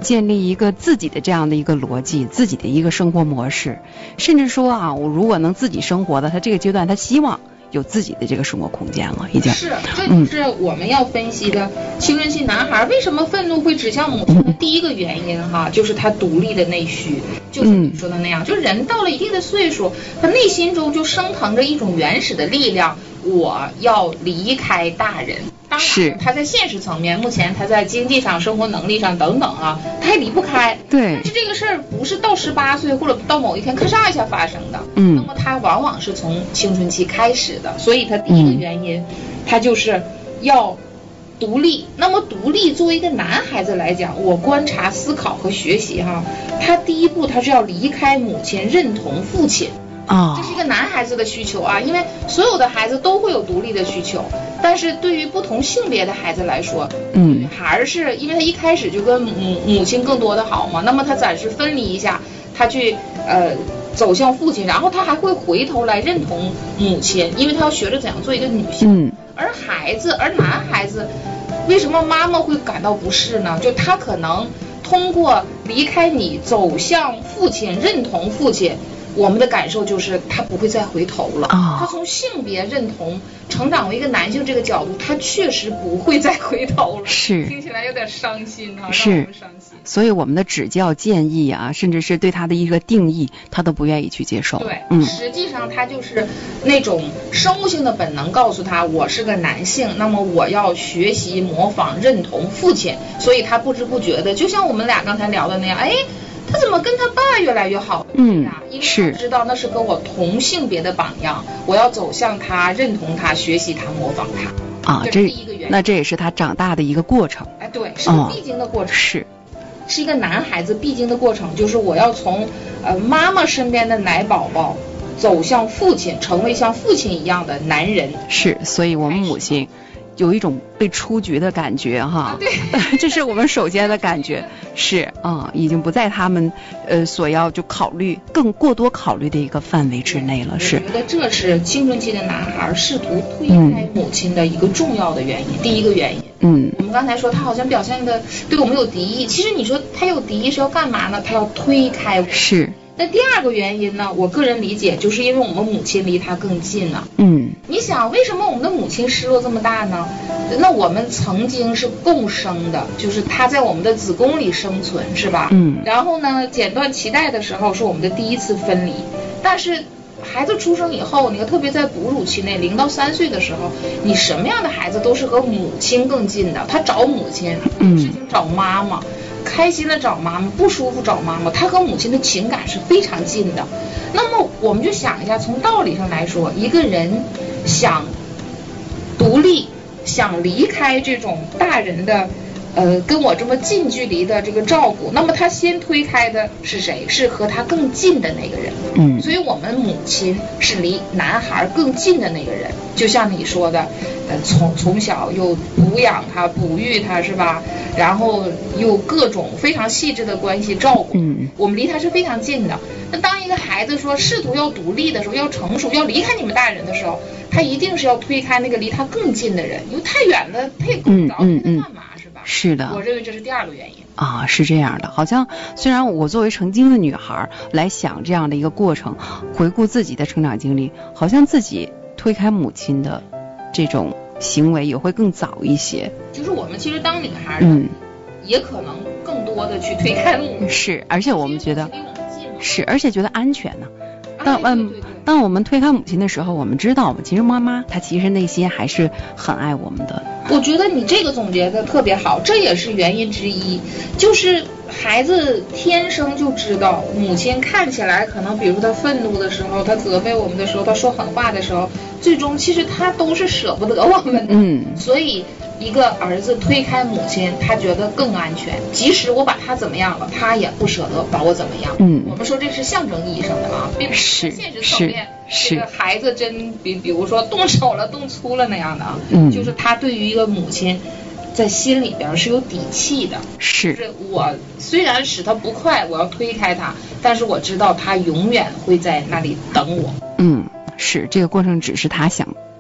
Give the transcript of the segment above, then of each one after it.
建立一个自己的这样的一个逻辑，自己的一个生活模式，甚至说啊，我如果能自己生活的，他这个阶段他希望有自己的这个生活空间了，已经是，这就是我们要分析的青春期男孩为什么愤怒会指向母亲的第一个原因哈，就是他独立的内需，就是你说的那样，就人到了一定的岁数，他内心中就升腾着一种原始的力量，我要离开大人。当然，他在现实层面，目前他在经济上、生活能力上等等啊，他还离不开。 对。 但是这个事儿不是到18岁或者到某一天咔嚓一下发生的。那么他往往是从青春期开始的，所以他第一个原因，他就是要独立。那么独立作为一个男孩子来讲，我观察、思考和学习哈，他第一步他是要离开母亲，认同父亲。这是一个男孩子的需求啊，因为所有的孩子都会有独立的需求，但是对于不同性别的孩子来说，女孩是因为他一开始就跟母亲更多的好嘛，那么他暂时分离一下，他去走向父亲，然后他还会回头来认同母亲，因为他要学着怎样做一个女性。而男孩子为什么妈妈会感到不适呢？就他可能通过离开你走向父亲，认同父亲，我们的感受就是他不会再回头了。他从性别认同成长为一个男性这个角度，他确实不会再回头了。是，听起来有点伤心啊，让我们伤心。 所以我们的指教建议啊，甚至是对他的一个定义，他都不愿意去接受。 对，实际上他就是那种生物性的本能告诉他，我是个男性，那么我要学习、模仿、认同父亲，所以他不知不觉的，就像我们俩刚才聊的那样，他怎么跟他爸越来越好？因为他知道那是跟我同性别的榜样，我要走向他，认同他，学习他，模仿他。这是第一个原因。 那这也是他长大的一个过程。 对，是个必经的过程。是一个男孩子必经的过程，就是我要从妈妈身边的奶宝宝走向父亲，成为像父亲一样的男人。 所以我们母亲有一种被出局的感觉哈， 对， 这是我们首先的感觉，已经不在他们所要就过多考虑的一个范围之内了。 我觉得这是青春期的男孩试图推开母亲的一个重要的原因，第一个原因。我们刚才说他好像表现的对我们有敌意，其实你说他有敌意是要干嘛呢？他要推开我。那第二个原因呢，我个人理解就是因为我们母亲离他更近了。你想为什么我们的母亲失落这么大呢？那我们曾经是共生的，就是他在我们的子宫里生存，是吧？然后呢，剪断脐带的时候是我们的第一次分离，但是孩子出生以后，你看特别在哺乳期内0到3岁的时候，你什么样的孩子都是和母亲更近的，他找母亲，事情找妈妈，开心的找妈妈，不舒服找妈妈，他和母亲的情感是非常近的。那么我们就想一下，从道理上来说，一个人想独立，想离开这种大人的跟我这么近距离的这个照顾，那么他先推开的是谁？是和他更近的那个人。所以我们母亲是离男孩更近的那个人，就像你说的，从小又抚养他、哺育他，是吧？然后又各种非常细致的关系照顾，我们离他是非常近的。那当一个孩子说试图要独立的时候，要成熟，要离开你们大人的时候，他一定是要推开那个离他更近的人，因为太远了他也够不着，他干嘛？ 是的， 我认为这是第二个原因是这样的。好像虽然我作为曾经的女孩来想这样的一个过程，回顾自己的成长经历，好像自己推开母亲的这种行为也会更早一些。 就是我们其实当女孩也可能更多的去推开母亲， 而且我们觉得而且觉得安全呢。当我们推开母亲的时候，我们知道其实妈妈她其实内心还是很爱我们的。 我觉得你这个总结的特别好，这也是原因之一，就是孩子天生就知道母亲看起来可能比如说他愤怒的时候，他责备我们的时候，他说狠话的时候，最终其实他都是舍不得我们的。所以一个儿子推开母亲，他觉得更安全，即使我把他怎么样了，他也不舍得把我怎么样。我们说这是象征意义上的并不是现实层面这个孩子真比如说动手了动粗了那样的就是他对于一个母亲在心里边是有底气的，就是我虽然使他不快，我要推开他，但是我知道他永远会在那里等我。 这个过程只是他想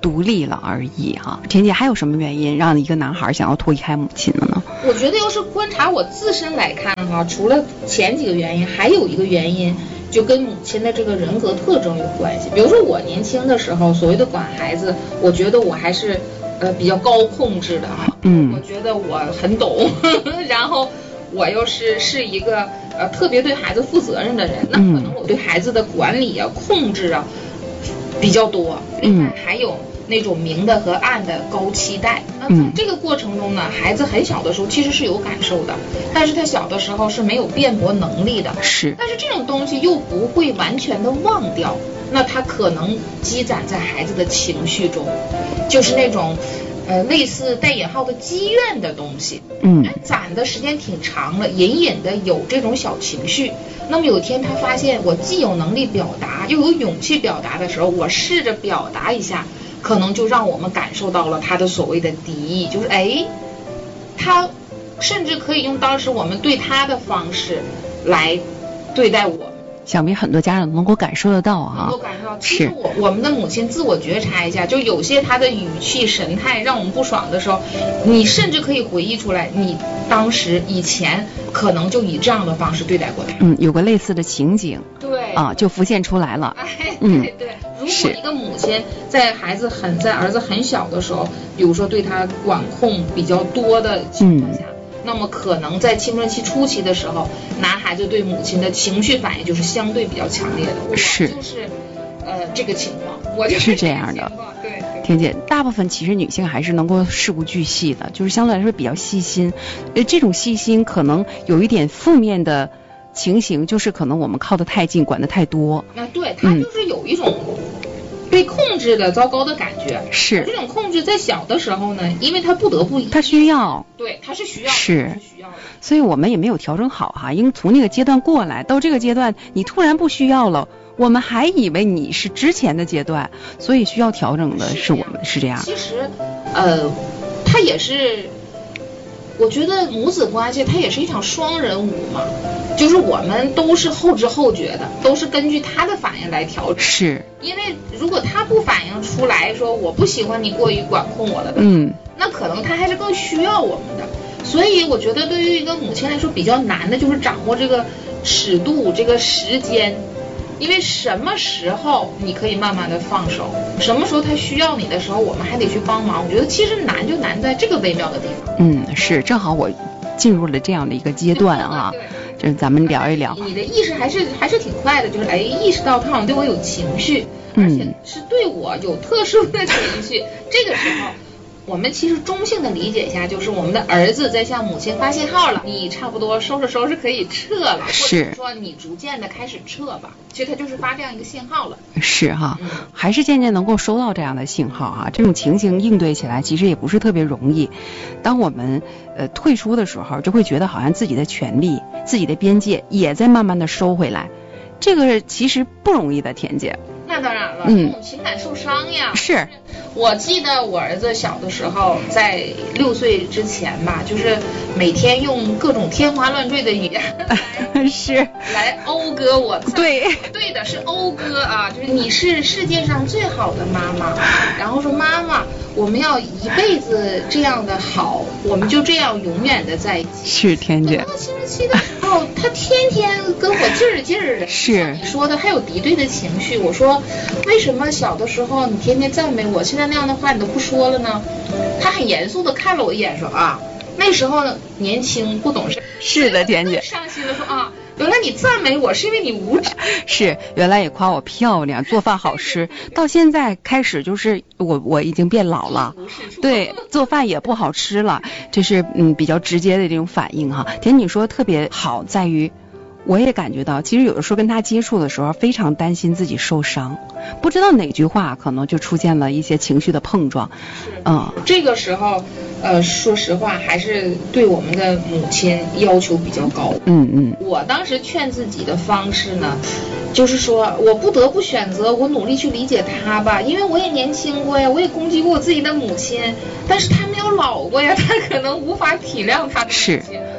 独立了而已哈。田姐，还有什么原因让一个男孩想要脱开母亲的呢？ 我觉得要是观察我自身来看哈，除了前几个原因，还有一个原因就跟母亲的这个人格特征有关系。比如说我年轻的时候，所谓的管孩子，我觉得我还是比较高控制的哈，我觉得我很懂，然后我又是一个特别对孩子负责任的人，那可能我对孩子的管理啊、控制啊比较多，另外还有那种明的和暗的高期待。那在这个过程中呢，孩子很小的时候其实是有感受的，但是他小的时候是没有辩驳能力的， 是， 但是这种东西又不会完全的忘掉，那他可能积攒在孩子的情绪中，就是那种类似带引号的积怨的东西，攒的时间挺长了，隐隐的有这种小情绪。那么有一天他发现我既有能力表达又有勇气表达的时候，我试着表达一下，可能就让我们感受到了他的所谓的敌意，就是他甚至可以用当时我们对他的方式来对待我们。 想必很多家长能够感受得到啊， 能够感受到。其实我们的母亲自我觉察一下，就有些她的语气神态让我们不爽的时候，你甚至可以回忆出来，你当时以前可能就以这样的方式对待过她。 有个类似的情景， 对啊，就浮现出来了。 对。如果一个母亲在儿子很小的时候，比如说对他管控比较多的情况下。那么可能在青春期初期的时候，男孩子对母亲的情绪反应就是相对比较强烈的。 是， 就是这个情况，我就是这样的。 对， 田姐，大部分其实女性还是能够事无巨细的，就是相对来说比较细心。这种细心可能有一点负面的情形，就是可能我们靠得太近，管得太多。 对，他就是有一种被控制的糟糕的感觉。 是， 这种控制在小的时候呢，因为他不得不， 他需要， 对，他是需要的， 是需要的， 所以我们也没有调整好哈，因为从那个阶段过来到这个阶段，你突然不需要了，我们还以为你是之前的阶段，所以需要调整的是我们，是这样。 其实，他也是。我觉得母子关系它也是一场双人舞嘛，就是我们都是后知后觉的，都是根据他的反应来调整。 是， 因为如果他不反映出来说我不喜欢你过于管控我了的，那可能他还是更需要我们的。所以我觉得对于一个母亲来说比较难的就是掌握这个尺度，这个时间。因为什么时候你可以慢慢的放手，什么时候他需要你的时候我们还得去帮忙。我觉得其实难就难在这个微妙的地方。 是，正好我进入了这样的一个阶段啊，就是咱们聊一聊。 你的意识还是挺快的，就是意识到他好像对我有情绪，而且是对我有特殊的情绪。这个时候我们其实中性的理解一下，就是我们的儿子在向母亲发信号了，你差不多收拾可以撤了，或者说你逐渐的开始撤吧，其实他就是发这样一个信号了。 是哈，还是渐渐能够收到这样的信号啊，这种情形应对起来其实也不是特别容易。当我们退出的时候，就会觉得好像自己的权利、自己的边界也在慢慢的收回来，这个其实不容易的，田姐。 那当然了，这种情感受伤呀。 是， 我记得我儿子小的时候，在6岁之前吧，就是每天用各种天花乱坠的语言来讴歌我。对的，是讴歌啊，就是你是世界上最好的妈妈，然后说妈妈，我们要一辈子这样的好，我们就这样永远的在一起。 是，田姐。 等到青春期的时候，他天天跟我劲儿的。 是。 你说的还有敌对的情绪，我说为什么小的时候你天天赞美我，现在那样的话你都不说了呢？他很严肃的看了我一眼说那时候呢年轻不懂事。 是的，田姐。 伤心的说原来你赞美我是因为你无知。 是，原来也夸我漂亮，做饭好吃，到现在开始就是我已经变老了，对，做饭也不好吃了，这是比较直接的这种反应哈。田你说特别好在于。我也感觉到，其实有的时候跟他接触的时候，非常担心自己受伤，不知道哪句话可能就出现了一些情绪的碰撞。 这个时候，说实话，还是对我们的母亲要求比较高。我当时劝自己的方式呢，就是说我不得不选择，我努力去理解他吧，因为我也年轻过呀，我也攻击过我自己的母亲，但是他没有老过呀，他可能无法体谅他的母亲。我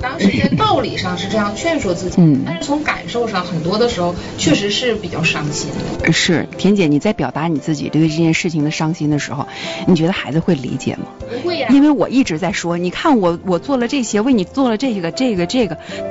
当时在道理上是这样劝说自己，但是从感受上，很多的时候确实是比较伤心的。 是，田姐，你在表达你自己对这件事情的伤心的时候，你觉得孩子会理解吗？ 不会呀， 因为我一直在说，你看我做了这些，为你做了这个。